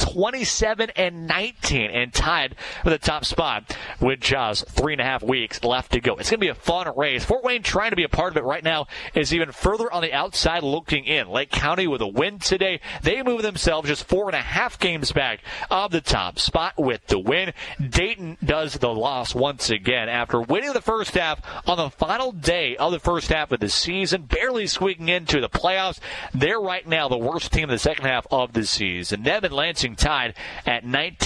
27-19 and tied for the top spot with just 3.5 weeks left to go. It's going to be a fun race. Fort Wayne trying to be a part of it right now is even further on the outside looking in. Lake County with a win today. They move themselves just 4.5 games back of the top spot with the win. Dayton does the loss once again after winning the first half on the final day of the first half of the season, barely squeaking into the playoffs. They're right now the worst team in the second half of the season. Them and Lansing tied at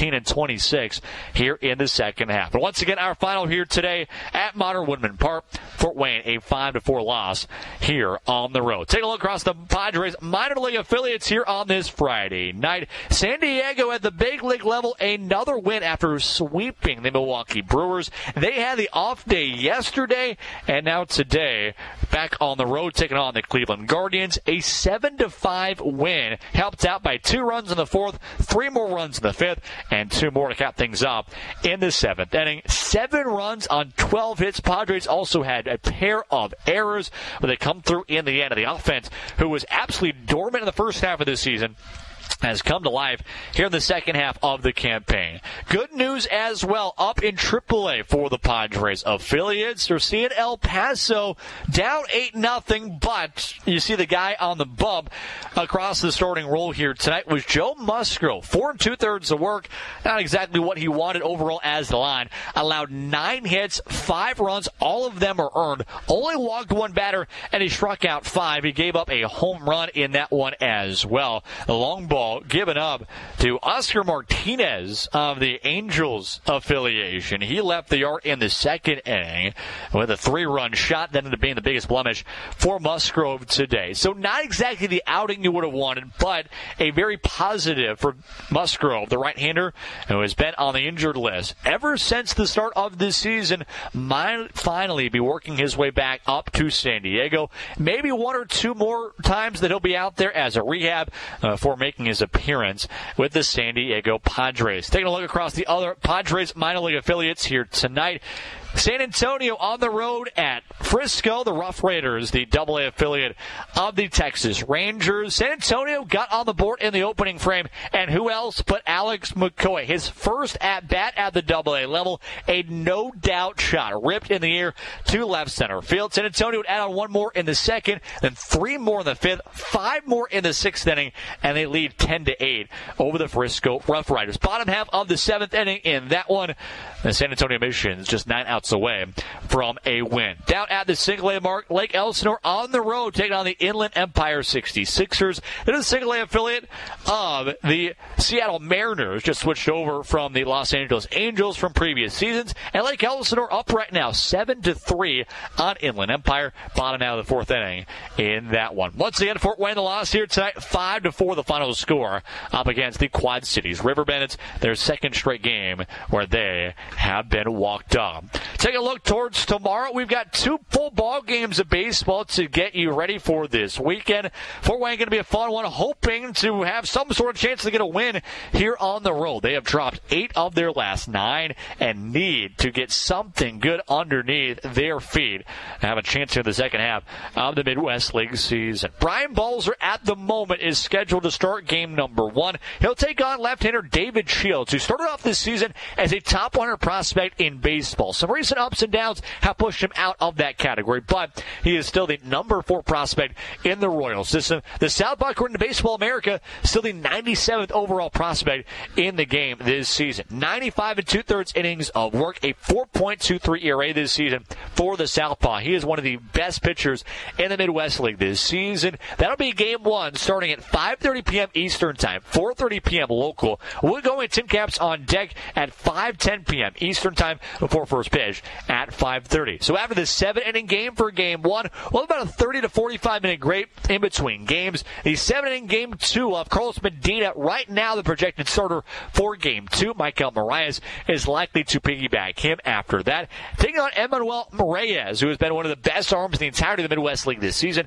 19-26 here in the second half. But once again, our final here today at Modern Woodman Park. Fort Wayne, a 5-4 loss here on the road. Take a look across the Padres minor league affiliates here on this Friday night. San Diego at the big league level, another win after sweeping the Milwaukee Brewers. They had the off day yesterday, and now today, back on the road, taking on the Cleveland Guardians. A 7-5 win, helped out by 2 runs in the fourth, 3 more runs in the fifth, and 2 more to cap things up in the seventh inning. 7 runs on 12 hits. Padres also had a pair of errors, but they come through in the end of the offense, who was absolutely dormant in the first half of this season, has come to life here in the second half of the campaign. Good news as well up in AAA for the Padres affiliates. They're seeing El Paso down 8-0, but you see the guy on the bump across the starting role here tonight was Joe Musgrove. 4 2/3 of work. Not exactly what he wanted overall as the line. Allowed 9 hits, 5 runs. All of them are earned. Only walked 1 batter, and he struck out 5. He gave up a home run in that one as well. The long ball given up to Oscar Martinez of the Angels affiliation. He left the yard in the second inning with a 3-run shot that ended up being the biggest blemish for Musgrove today. So not exactly the outing you would have wanted, but a very positive for Musgrove, the right-hander who has been on the injured list ever since the start of this season, might finally be working his way back up to San Diego. Maybe 1 or 2 more times that he'll be out there as a rehab for making his appearance with the San Diego Padres. Taking a look across the other Padres minor league affiliates here tonight. San Antonio on the road at Frisco, the Rough Raiders, the AA affiliate of the Texas Rangers. San Antonio got on the board in the opening frame, and who else but Alex McCoy. His first at-bat at the AA level, a no-doubt shot, ripped in the air to left center field. San Antonio would add on 1 more in the second, then 3 more in the fifth, 5 more in the sixth inning, and they lead 10-8 over the Frisco Rough Riders. Bottom half of the seventh inning in that one, the San Antonio Missions just 9 outs away from a win. Down at the single-A mark, Lake Elsinore on the road taking on the Inland Empire 66ers. It is a single-A affiliate of the Seattle Mariners, just switched over from the Los Angeles Angels from previous seasons. And Lake Elsinore up right now 7-3 on Inland Empire. Bottom out of the 4th inning in that one. Once again, Fort Wayne the loss here tonight, 5-4 the final score up against the Quad Cities River Bandits, their second straight game where they have been walked up. Take a look towards tomorrow. We've got 2 full ball games of baseball to get you ready for this weekend. Fort Wayne going to be a fun one, hoping to have some sort of chance to get a win here on the road. They have dropped 8 of their last 9 and need to get something good underneath their feet to have a chance here in the second half of the Midwest League season. Brian Balzer at the moment is scheduled to start game number 1. He'll take on left-hander David Shields, who started off this season as a top 100 prospect in baseball. Some recent ups and downs have pushed him out of that category, but he is still the number 4 prospect in the Royal system. The Southpaw, according to Baseball America, still the 97th overall prospect in the game this season. 95 2/3 innings of work, a 4.23 ERA this season for the Southpaw. He is one of the best pitchers in the Midwest League this season. That'll be game 1 starting at 5:30 p.m. Eastern Time, 4:30 p.m. local. We're going Tin Caps on deck at 5:10 p.m. Eastern Time before first pitch at 5:30. So after this 7-inning game for game 1, we'll have about a 30 to 45-minute break in between games. The 7-inning game 2 of Carlos Medina, right now the projected starter for game 2. Michael Marias is likely to piggyback him after that. Taking on Emmanuel Reyes, who has been one of the best arms in the entirety of the Midwest League this season.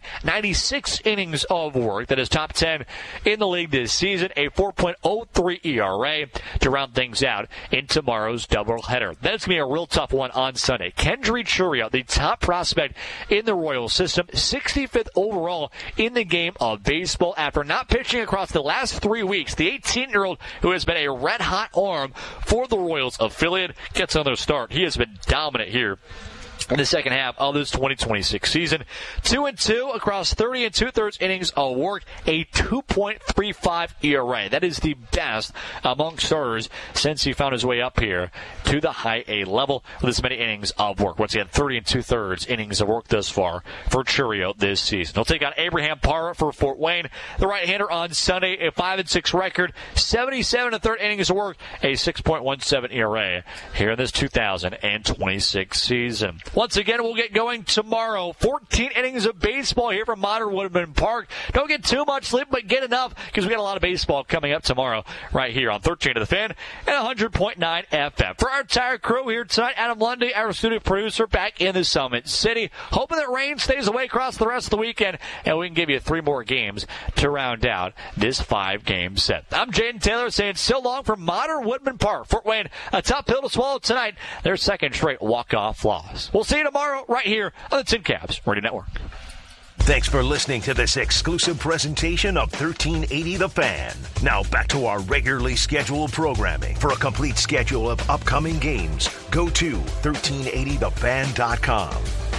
96 innings of work. That is top 10 in the league this season. A 4.03 ERA to round things out in tomorrow's doubleheader. That's going to be a real tough one 1 on Sunday. Kendry Chourio, the top prospect in the Royals system, 65th overall in the game of baseball after not pitching across the last 3 weeks. The 18-year-old who has been a red-hot arm for the Royals affiliate gets another start. He has been dominant here in the second half of this 2026 season. 2-2 across 30 2/3 innings of work, a 2.35 ERA. That is the best among starters since he found his way up here to the high A level with as many innings of work. Once again, 30 2/3 innings of work thus far for Chourio this season. He'll take on Abraham Parra for Fort Wayne. The right-hander on Sunday, a 5-6 record, 77 1/3 innings of work, a 6.17 ERA here in this 2026 season. Once again, we'll get going tomorrow. 14 innings of baseball here from Modern Woodmen Park. Don't get too much sleep, but get enough because we got a lot of baseball coming up tomorrow right here on 13 to the Fan and 100.9 FM. For our entire crew here tonight, Adam Lundy, our studio producer, back in the Summit City. Hoping that rain stays away across the rest of the weekend, and we can give you 3 more games to round out this 5-game set. I'm Jaden Taylor saying so long from Modern Woodmen Park. Fort Wayne, a tough pill to swallow tonight. Their second straight walk-off loss. We'll see you tomorrow right here on the Tin Caps Radio Network. Thanks for listening to this exclusive presentation of 1380 The Fan. Now back to our regularly scheduled programming. For a complete schedule of upcoming games, go to 1380thefan.com.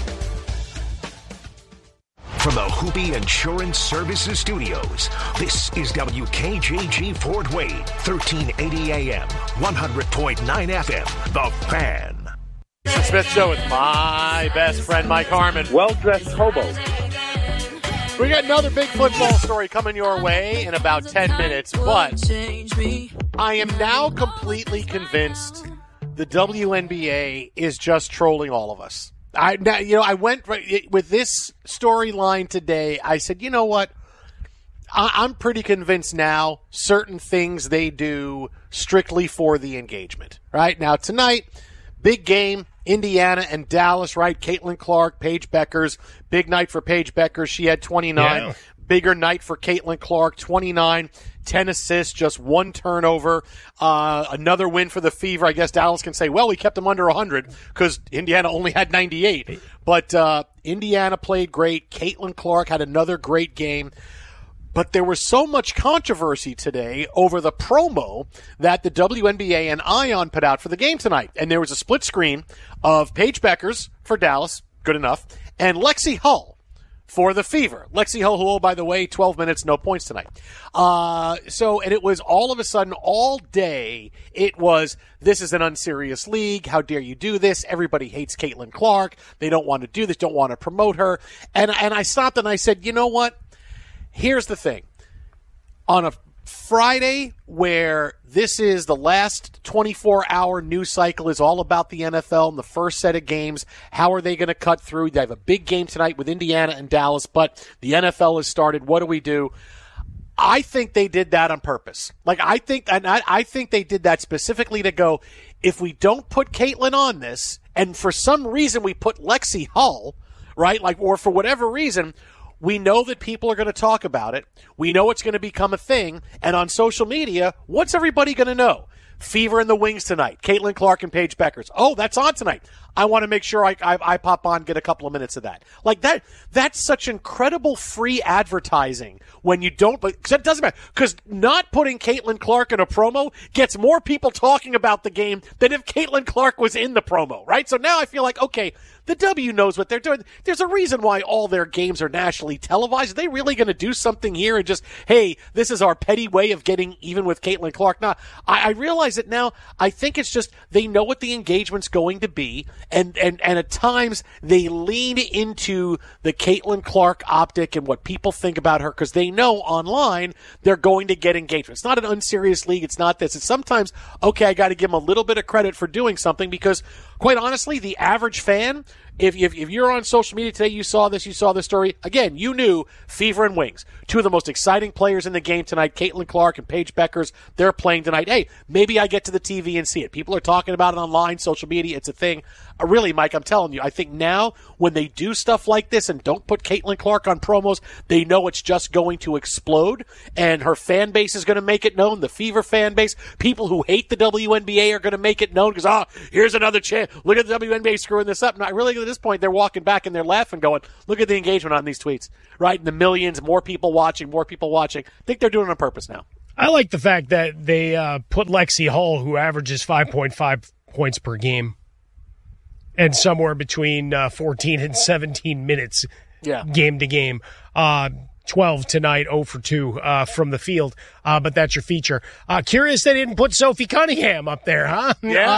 From the Hoopy Insurance Services Studios, this is WKJG Fort Wayne, 1380 AM, 100.9 FM, The Fan. Smith Show with my best friend Mike Harmon. Well-dressed hobo. We got another big football story coming your way in about 10 minutes, but I am now completely convinced the WNBA is just trolling all of us. I went with this storyline today. I said, you know what? I'm pretty convinced now certain things they do strictly for the engagement. Right now tonight, big game. Indiana and Dallas, right? Caitlin Clark, Paige Beckers. Big night for Paige Beckers. She had 29. Yeah. Bigger night for Caitlin Clark, 29. 10 assists, just 1 turnover. Another win for the Fever. I guess Dallas can say, well, we kept them under 100 because Indiana only had 98. But Indiana played great. Caitlin Clark had another great game. But there was so much controversy today over the promo that the WNBA and Ion put out for the game tonight. And there was a split screen of Paige Beckers for Dallas, good enough, and Lexi Hull for the Fever. Lexi Hull, who, oh, by the way, 12 minutes, no points tonight. And it was all of a sudden, all day, it was, this is an unserious league. How dare you do this? Everybody hates Caitlin Clark. They don't want to do this, don't want to promote her. And I stopped and I said, you know what? Here's the thing. On a Friday where this is the last 24-hour news cycle is all about the NFL and the first set of games, how are they going to cut through? They have a big game tonight with Indiana and Dallas, but the NFL has started. What do we do? I think they did that on purpose. I think they did that specifically to go, if we don't put Caitlin on this, and for some reason we put Lexi Hull, right? Or for whatever reason, we know that people are going to talk about it. We know it's going to become a thing. And on social media, what's everybody going to know? Fever in the Wings tonight. Caitlin Clark and Paige Beckers. Oh, that's on tonight. I want to make sure I pop on, get a couple of minutes of that. That's such incredible free advertising when you don't, because it doesn't matter. Because not putting Caitlin Clark in a promo gets more people talking about the game than if Caitlin Clark was in the promo, right? So now I feel like, okay, the W knows what they're doing. There's a reason why all their games are nationally televised. Are they really going to do something here and just, hey, this is our petty way of getting even with Caitlin Clark? Now, I realize it now. I think it's just they know what the engagement's going to be, and at times they lean into the Caitlin Clark optic and what people think about her because they know online they're going to get engagement. It's not an unserious league. It's not this. It's sometimes, okay, I got to give them a little bit of credit for doing something because, quite honestly, the average fan If you're on social media today, you saw this story. Again, you knew Fever and Wings, two of the most exciting players in the game tonight, Caitlin Clark and Paige Beckers, they're playing tonight. Hey, maybe I get to the TV and see it. People are talking about it online, social media, it's a thing. Really, Mike, I'm telling you, I think now when they do stuff like this and don't put Caitlin Clark on promos, they know it's just going to explode, and her fan base is going to make it known, the Fever fan base. People who hate the WNBA are going to make it known because, here's another chance. Look at the WNBA screwing this up. And I really, at this point, they're walking back and they're laughing, going, look at the engagement on these tweets, right? And the millions, more people watching. I think they're doing it on purpose now. I like the fact that they put Lexi Hull, who averages 5.5 points per game, and somewhere between 14 and 17 minutes game to game. 12 tonight, 0 for 2 from the field, but that's your feature. Curious they didn't put Sophie Cunningham up there, huh?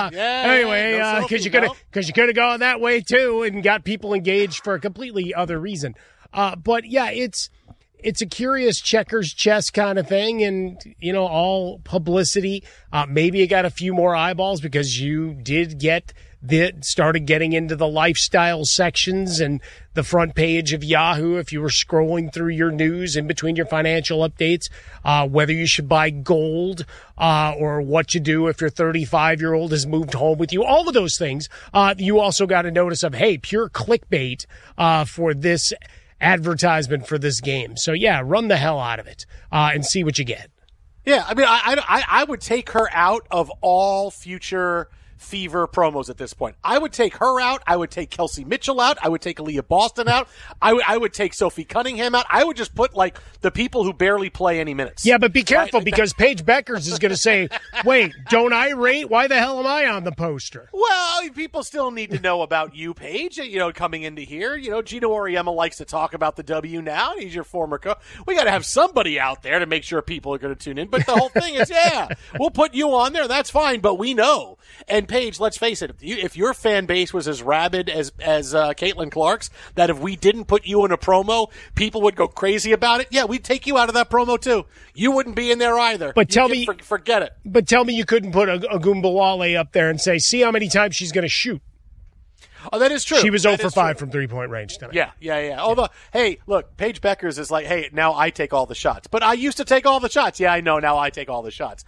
Anyway, because you could have gone that way too and got people engaged for a completely other reason. But yeah, it's a curious checkers chess kind of thing, and all publicity. Maybe you got a few more eyeballs because you did started getting into the lifestyle sections and the front page of Yahoo if you were scrolling through your news in between your financial updates, whether you should buy gold or what you do if your 35-year-old has moved home with you, all of those things. You also got a notice of, hey, pure clickbait for this advertisement for this game. So, yeah, run the hell out of it and see what you get. Yeah, I mean, I would take her out of all future Fever promos at this point. I would take her out. I would take Kelsey Mitchell out. I would take Aaliyah Boston out. I would take Sophie Cunningham out. I would just put, the people who barely play any minutes. Yeah, but be careful because Paige Beckers is going to say, wait, don't I rate? Why the hell am I on the poster? Well, people still need to know about you, Paige, coming into here. Gino Auriemma likes to talk about the W now. He's your former coach. We got to have somebody out there to make sure people are going to tune in. But the whole thing is, we'll put you on there. That's fine, but we know. And Paige, let's face it, if your fan base was as rabid as Caitlin Clark's, that if we didn't put you in a promo, people would go crazy about it. Yeah, we'd take you out of that promo too. You wouldn't be in there either. But forget it. But tell me you couldn't put a Gumbawale up there and say, see how many times she's going to shoot. Oh, that is true. She was 0 for 5 from three-point range tonight. Yeah. Although, hey, look, Paige Beckers is like, hey, now I take all the shots. But I used to take all the shots. Yeah, I know. Now I take all the shots.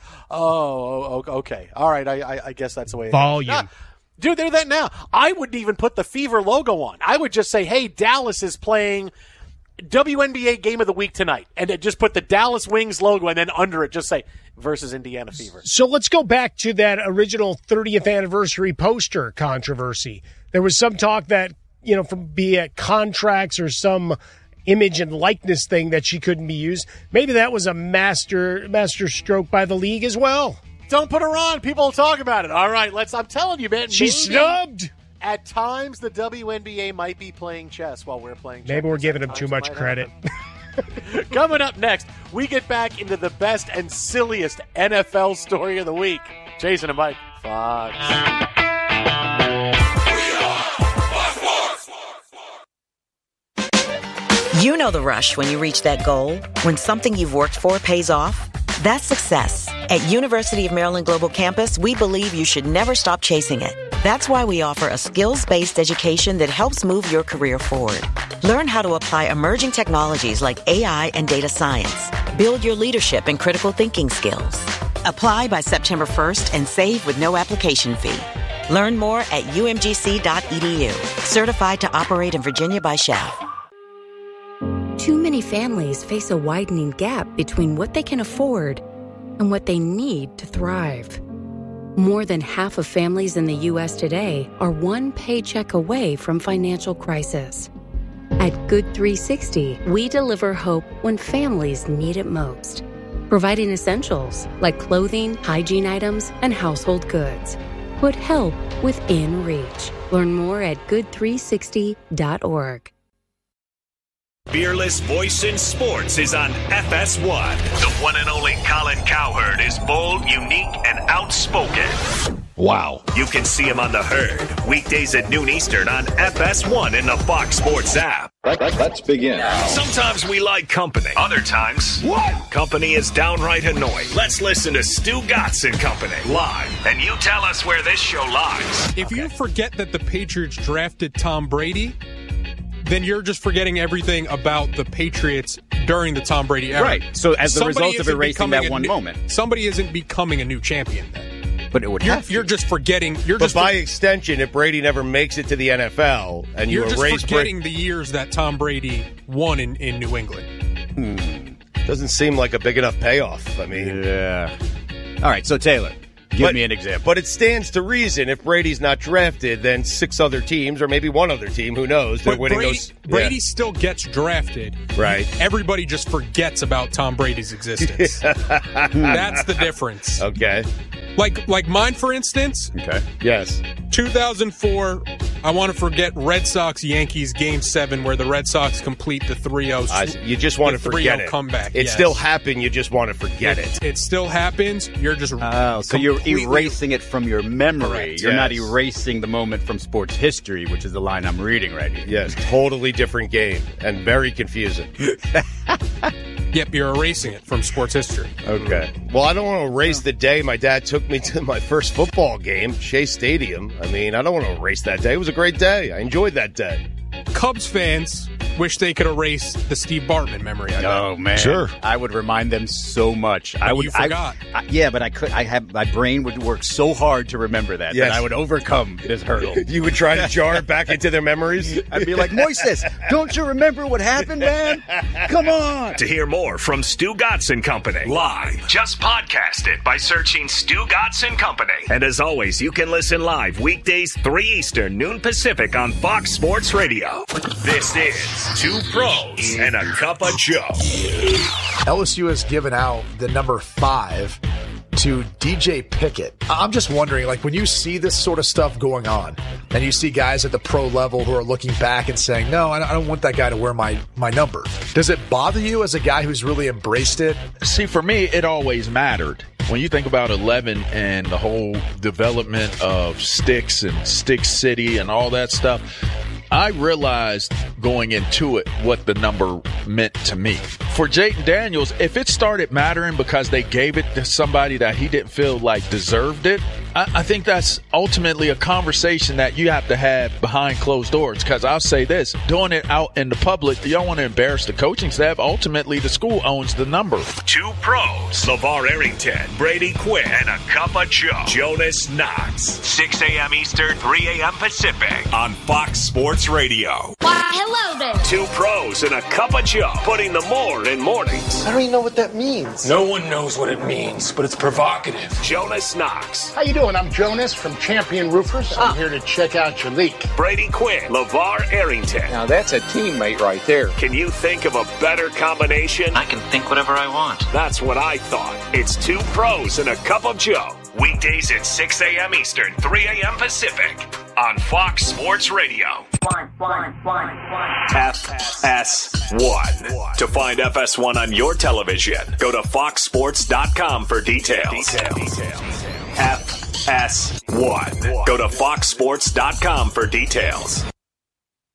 Oh, okay. All right. I guess that's the way it is. Volume. Dude, they're that now. I wouldn't even put the Fever logo on. I would just say, hey, Dallas is playing WNBA Game of the Week tonight. And just put the Dallas Wings logo and then under it just say, versus Indiana Fever. So let's go back to that original 30th anniversary poster controversy. There was some talk that, from be it contracts or some image and likeness thing that she couldn't be used. Maybe that was a master stroke by the league as well. Don't put her on. People will talk about it. All right, I'm telling you, man. She's snubbed. At times, the WNBA might be playing chess while we're playing chess. Maybe we're giving them too much credit. Coming up next, we get back into the best and silliest NFL story of the week. Jason and Mike, Fox. You know the rush when you reach that goal, when something you've worked for pays off. That's success. At University of Maryland Global Campus, we believe you should never stop chasing it. That's why we offer a skills-based education that helps move your career forward. Learn how to apply emerging technologies like AI and data science. Build your leadership and critical thinking skills. Apply by September 1st and save with no application fee. Learn more at umgc.edu. Certified to operate in Virginia by Shell. Too many families face a widening gap between what they can afford and what they need to thrive. More than half of families in the U.S. today are one paycheck away from financial crisis. At Good 360, we deliver hope when families need it most, providing essentials like clothing, hygiene items, and household goods. Put help within reach. Learn more at good360.org. Fearless voice in sports is on FS1. The one and only Colin Cowherd is bold, unique, and outspoken. Wow. You can see him on The Herd, weekdays at noon Eastern on FS1 in the Fox Sports app. Let's begin. Sometimes we like company. Other times, company is downright annoying. Let's listen to Stu Gatz and Company live, and you tell us where this show lies. If you forget that the Patriots drafted Tom Brady, then you're just forgetting everything about the Patriots during the Tom Brady era. Right. So as the result of erasing that one moment. Somebody isn't becoming a new champion then. But it would have You're just forgetting. But by extension, if Brady never makes it to the NFL and you erase just forgetting the years that Tom Brady won in New England. Doesn't seem like a big enough payoff. I mean, yeah. All right, so Taylor, give me an example. But it stands to reason if Brady's not drafted, then 6 other teams, or maybe one other team, who knows? They're winning those. Brady still gets drafted. Right. Everybody just forgets about Tom Brady's existence. That's the difference. Okay. Like mine, for instance. Okay. Yes. 2004, I want to forget Red Sox-Yankees Game 7 where the Red Sox complete the 3-0. You just want to forget it. Comeback. It still happened. You just want to forget it. It still happens. You're just so you're erasing it from your memory. Correct. You're not erasing the moment from sports history, which is the line I'm reading right here. Yes, totally different game and very confusing. Yep, you're erasing it from sports history. Okay. Well, I don't want to erase the day my dad took me to my first football game, Shea Stadium. I mean, I don't want to erase that day. It was a great day. I enjoyed that day. Cubs fans wish they could erase the Steve Bartman memory. Oh man, sure. I would remind them so much. You forgot. Yeah, but I could. My brain would work so hard to remember that that I would overcome this hurdle. You would try to jar it back into their memories. I'd be like, Moises, don't you remember what happened, man? Come on. To hear more from Stu Gatz and Company live, just podcast it by searching Stu Gatz and Company. And as always, you can listen live weekdays 3 Eastern, noon Pacific on Fox Sports Radio. This is 2 Pros and a Cup of Joe. LSU has given out the number 5 to DJ Pickett. I'm just wondering, like, when you see this sort of stuff going on and you see guys at the pro level who are looking back and saying, no, I don't want that guy to wear my number. Does it bother you as a guy who's really embraced it? See, for me, it always mattered. When you think about 11 and the whole development of Sticks and Stick City and all that stuff, I realized going into it what the number meant to me. For Jayden Daniels, if it started mattering because they gave it to somebody that he didn't feel like deserved it, I think that's ultimately a conversation that you have to have behind closed doors. Because I'll say this, doing it out in the public, you don't want to embarrass the coaching staff. Ultimately, the school owns the number. 2 Pros, LeVar Arrington, Brady Quinn, and a Cup of Joe, Jonas Knox. 6 a.m. Eastern, 3 a.m. Pacific on Fox Sports Radio. Hello there. 2 Pros and a Cup of Joe, putting the more in mornings. I don't even know what that means. No one knows what it means, but it's provocative. Jonas Knox. How you doing? I'm Jonas from Champion Roofers. I'm here to check out your leak. Brady Quinn, LeVar Arrington. Now that's a teammate right there. Can you think of a better combination? I can think whatever I want. That's what I thought. It's 2 Pros and a Cup of Joe. Weekdays at 6 a.m. Eastern, 3 a.m. Pacific on Fox Sports Radio. FS1. To find FS1 on your television, go to foxsports.com for details. FS1. Go to foxsports.com for details.